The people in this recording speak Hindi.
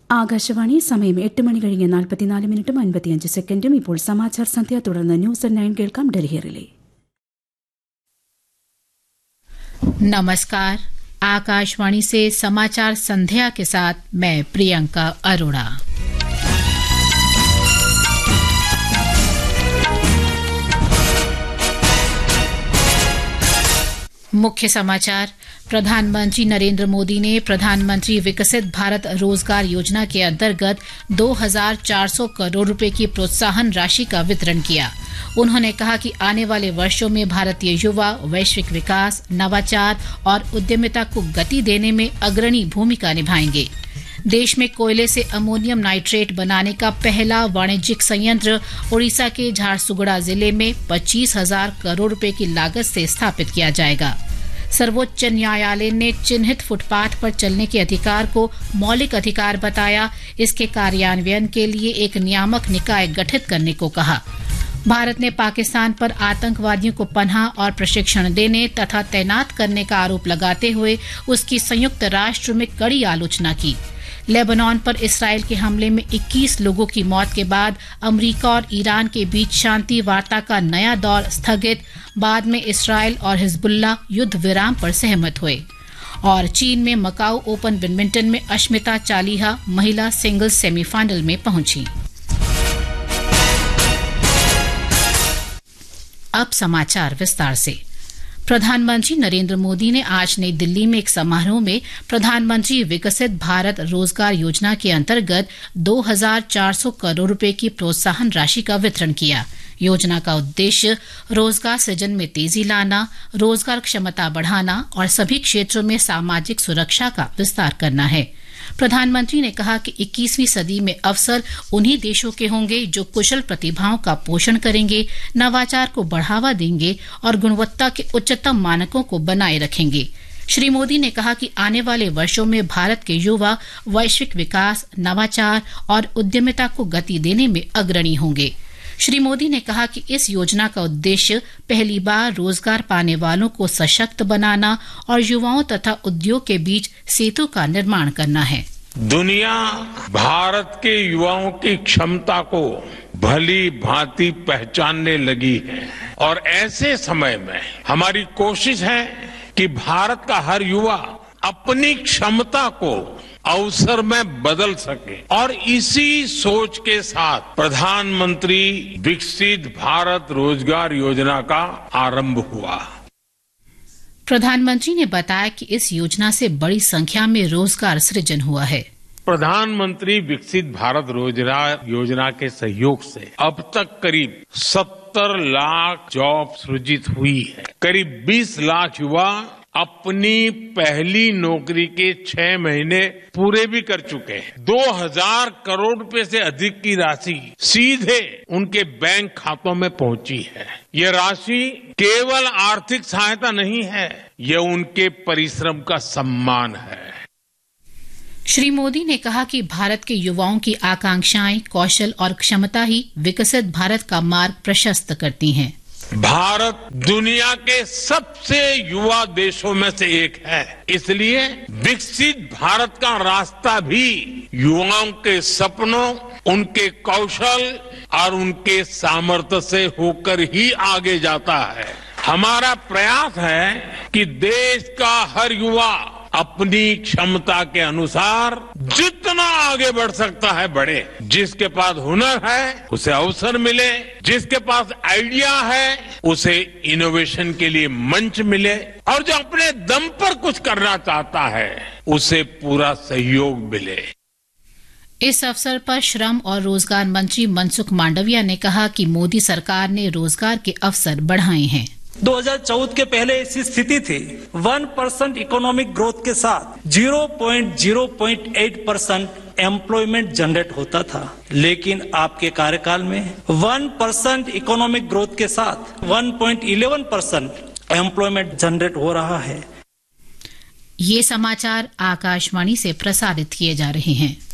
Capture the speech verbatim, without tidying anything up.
ആകാശവാണി സമയം എട്ട് മണി കഴിഞ്ഞ് നാൽപ്പത്തിനാല് മിനിറ്റും അൻപത്തിയഞ്ച് സെക്കൻഡും. ഇപ്പോൾ സമാചാർ സന്ധ്യ, തുടർന്ന് ന്യൂസ് നയൻ കേൾക്കാം. ഡൽഹി റിലേ. नमस्कार, आकाशवाणी से समाचार संध्या के साथ मैं प्रियंका अरोड़ा। मुख्य समाचार। प्रधानमंत्री नरेंद्र मोदी ने प्रधानमंत्री विकसित भारत रोजगार योजना के अंतर्गत दो हज़ार चार सौ करोड़ रुपए की प्रोत्साहन राशि का वितरण किया। उन्होंने कहा कि आने वाले वर्षों में भारतीय युवा वैश्विक विकास, नवाचार और उद्यमिता को गति देने में अग्रणी भूमिका निभाएंगे। देश में कोयले से अमोनियम नाइट्रेट बनाने का पहला वाणिज्यिक संयंत्र ओडिशा के झारसुगुड़ा जिले में पच्चीस हजार करोड़ रुपए की लागत से स्थापित किया जाएगा। सर्वोच्च न्यायालय ने चिन्हित फुटपाथ पर चलने के अधिकार को मौलिक अधिकार बताया। इसके कार्यान्वयन के लिए एक नियामक निकाय गठित करने को कहा। भारत ने पाकिस्तान पर आतंकवादियों को पनाह और प्रशिक्षण देने तथा तैनात करने का आरोप लगाते हुए उसकी संयुक्त राष्ट्र में कड़ी आलोचना की। लेबनान पर इसराइल के हमले में इक्कीस लोगों की मौत के बाद अमेरिका और ईरान के बीच शांति वार्ता का नया दौर स्थगित। बाद में इसराइल और हिजबुल्लाह युद्ध विराम पर सहमत हुए। और चीन में मकाऊ ओपन बैडमिंटन में अश्मिता चालिहा महिला सिंगल्स सेमीफाइनल में पहुंची। अब समाचार विस्तार से। प्रधानमंत्री नरेंद्र मोदी ने आज नई दिल्ली में एक समारोह में प्रधानमंत्री विकसित भारत रोजगार योजना के अंतर्गत दो हज़ार चार सौ करोड़ रुपए की प्रोत्साहन राशि का वितरण किया। योजना का उद्देश्य रोजगार सृजन में तेजी लाना, रोजगार क्षमता बढ़ाना और सभी क्षेत्रों में सामाजिक सुरक्षा का विस्तार करना है। प्रधानमंत्री ने कहा कि इक्कीसवीं सदी में अवसर उन्हीं देशों के होंगे जो कुशल प्रतिभाओं का पोषण करेंगे, नवाचार को बढ़ावा देंगे और गुणवत्ता के उच्चतम मानकों को बनाए रखेंगे। श्री मोदी ने कहा कि आने वाले वर्षों में भारत के युवा वैश्विक विकास, नवाचार और उद्यमिता को गति देने में अग्रणी होंगे। श्री मोदी ने कहा कि इस योजना का उद्देश्य पहली बार रोजगार पाने वालों को सशक्त बनाना और युवाओं तथा उद्योग के बीच सेतु का निर्माण करना है। दुनिया भारत के युवाओं की क्षमता को भली भांति पहचानने लगी है और ऐसे समय में हमारी कोशिश है कि भारत का हर युवा अपनी क्षमता को अवसर में बदल सके। और इसी सोच के साथ प्रधानमंत्री विकसित भारत रोजगार योजना का आरंभ हुआ। प्रधानमंत्री ने बताया कि इस योजना से बड़ी संख्या में रोजगार सृजन हुआ है। प्रधानमंत्री विकसित भारत रोजगार योजना के सहयोग से अब तक करीब सत्तर लाख जॉब सृजित हुई है। करीब बीस लाख युवा अपनी पहली नौकरी के छह महीने पूरे भी कर चुके हैं। दो हज़ार करोड़ रुपए से अधिक की राशि सीधे उनके बैंक खातों में पहुंची है। ये राशि केवल आर्थिक सहायता नहीं है, ये उनके परिश्रम का सम्मान है। श्री मोदी ने कहा कि भारत के युवाओं की आकांक्षाएं, कौशल और क्षमता ही विकसित भारत का मार्ग प्रशस्त करती हैं। भारत दुनिया के सबसे युवा देशों में से एक है, इसलिए विकसित भारत का रास्ता भी युवाओं के सपनों, उनके कौशल और उनके सामर्थ्य से होकर ही आगे जाता है। हमारा प्रयास है कि देश का हर युवा अपनी क्षमता के अनुसार जितना आगे बढ़ सकता है बढ़े। जिसके पास हुनर है उसे अवसर मिले, जिसके पास आइडिया है उसे इनोवेशन के लिए मंच मिले और जो अपने दम पर कुछ करना चाहता है उसे पूरा सहयोग मिले। इस अवसर पर श्रम और रोजगार मंत्री मनसुख मांडविया ने कहा कि मोदी सरकार ने रोजगार के अवसर बढ़ाए हैं। दो हज़ार चौदह के पहले ऐसी स्थिति थी, वन परसेंट इकोनॉमिक ग्रोथ के साथ ज़ीरो पॉइंट ज़ीरो आठ परसेंट एम्प्लॉयमेंट जनरेट होता था। लेकिन आपके कार्यकाल में वन परसेंट इकोनॉमिक ग्रोथ के साथ वन पॉइंट एक एक परसेंट एम्प्लॉयमेंट जनरेट हो रहा है। ये समाचार आकाशवाणी से प्रसारित किए जा रहे हैं।